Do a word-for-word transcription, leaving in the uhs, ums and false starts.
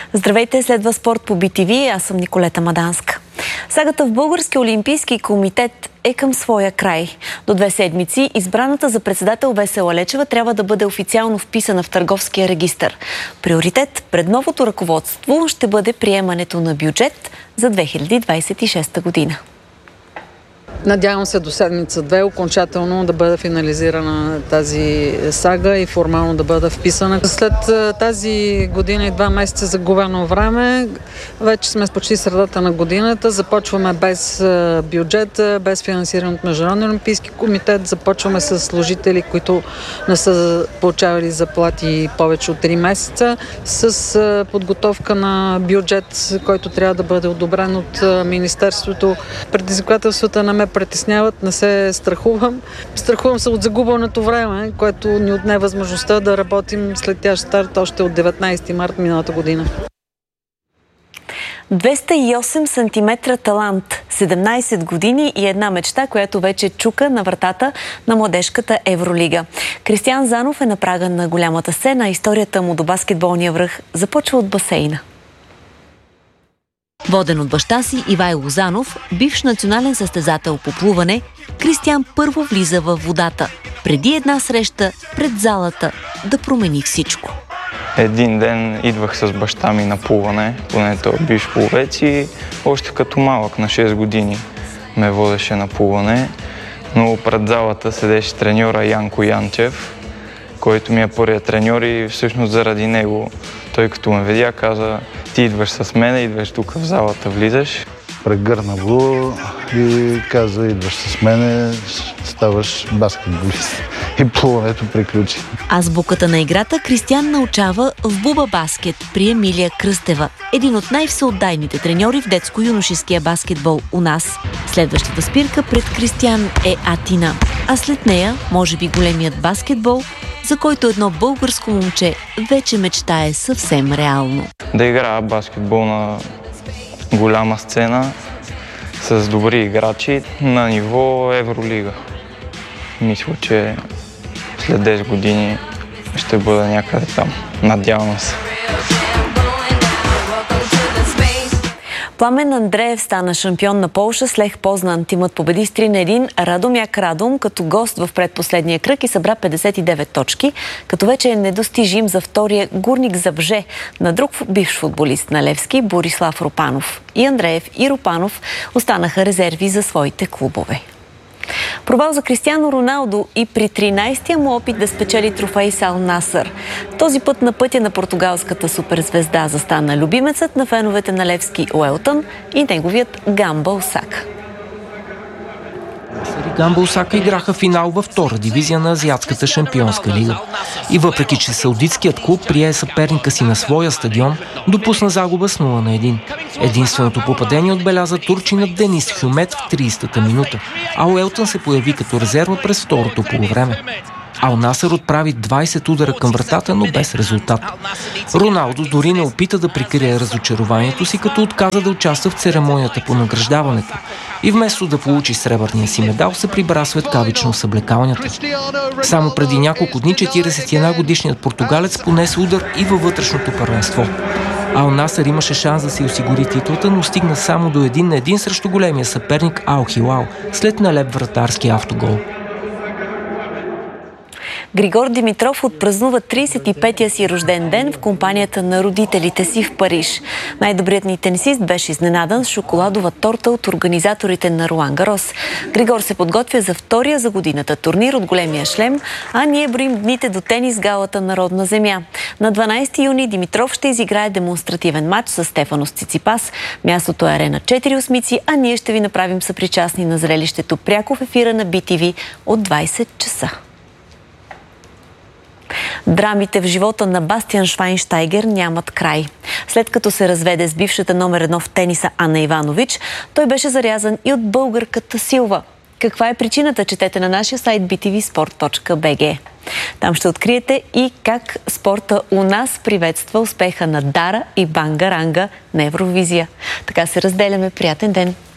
Здравейте, следва спорт по Би Ти Ви. Аз съм Николета Маданска. Сагата в Българския олимпийски комитет е към своя край. До две седмици избраната за председател Весела Лечева трябва да бъде официално вписана в търговския регистър. Приоритет пред новото ръководство ще бъде приемането на бюджет за две хиляди двадесет и шеста година. Надявам се до седмица-две окончателно да бъде финализирана тази сага и формално да бъде вписана. След тази година и два месеца загубено време, вече сме почти средата на годината, започваме без бюджет, без финансиране от Международния олимпийски комитет, започваме с служители, които не са получавали заплати повече от три месеца, с подготовка на бюджет, който трябва да бъде одобрен от Министерството. Предизвикателствата на ме притесняват, не се страхувам. Страхувам се от загубеното време, което ни отне възможността да работим след тящ старт още от деветнадесети март миналата година. двеста и осем сантиметра талант, седемнадесет години и една мечта, която вече чука на вратата на младежката Евролига. Кристиан Занов е на прага на голямата сцена. Историята му до баскетболния връх започва от басейна. Воден от баща си Ивайло Занов, бивш национален състезател по плуване, Кристиан първо влиза във водата. Преди една среща пред залата да промени всичко. Един ден идвах с баща ми на плуване, поне той бивш пловец, и още като малък, на шест години, ме водеше на плуване. Но пред залата седеше треньора Янко Янчев, който ми е първият треньор, и всъщност заради него, той като ме видя, каза: ти идваш с мен, идваш тук в залата, влизаш. Прегърна го и каза: идваш с мене, ставаш баскетболист. И плуването приключи. Азбуката на играта Кристиан научава в Буба Баскет при Емилия Кръстева, един от най-всеотдайните треньори в детско-юношеския баскетбол у нас. Следващата спирка пред Кристиан е Атина, а след нея, може би, големият баскетбол, за който едно българско момче вече мечтае съвсем реално. Да играя баскетбол на голяма сцена, с добри играчи, на ниво Евролига. Мисля, че след десет години ще бъда някъде там. Надявам се. Пламен Андреев стана шампион на Полша с Лех Познан. Тимът победи с три на един Радомяк Радом като гост в предпоследния кръг и събра петдесет и девет точки, като вече е недостижим за втория Гурник Завже на друг бивш футболист на Левски, Борислав Рупанов. И Андреев, и Рупанов останаха резерви за своите клубове. Провал за Кристиано Роналдо и при тринадесетия му опит да спечели трофей с Ал Насър. Този път на пътя на португалската суперзвезда застана любимецът на феновете на Левски Уелтън и неговият Гамбъл Сака. Гамбъл Сака играха финал във втора дивизия на Азиатската шампионска лига. И въпреки че саудитският клуб прие съперника си на своя стадион, допусна загуба с нула на едно. Единственото попадение отбеляза турчинът Денис Хюмет в тридесетата минута, а Уелтън се появи като резерва през второто полувреме. Ал Насър отправи двадесет удара към вратата, но без резултат. Роналдо дори не опита да прикрие разочарованието си, като отказа да участва в церемонията по награждаването. И вместо да получи сребърния си медал, се прибра светкавично в съблекалнята. Само преди няколко дни четиридесет и една годишният португалец понесе удар и във вътрешното първенство. Ал Насър имаше шанс да си осигури титлата, но стигна само до един на един срещу големия съперник Ал Хилал, след налеп вратарски автогол. Григор Димитров отпразнува тридесет и петия си рожден ден в компанията на родителите си в Париж. Най-добрият ни тенисист беше изненадан с шоколадова торта от организаторите на Руан Гарос. Григор се подготвя за втория за годината турнир от големия шлем, а ние броим дните до тенис галата Народна земя. На дванадесети юни Димитров ще изиграе демонстративен матч с Стефанос Циципас. Мястото е Арена четири осмици, а ние ще ви направим съпричастни на зрелището пряко в ефира на Би Ти Ви от двадесет часа. Драмите в живота на Бастиан Швайнщайгер нямат край. След като се разведе с бившата номер едно в тениса Ана Иванович, той беше зарязан и от българката Силва. Каква е причината, четете на нашия сайт би ти ви спорт точка би джи. Там ще откриете и как спорта у нас приветства успеха на Дара и Бангаранга на Евровизия. Така се разделяме. Приятен ден!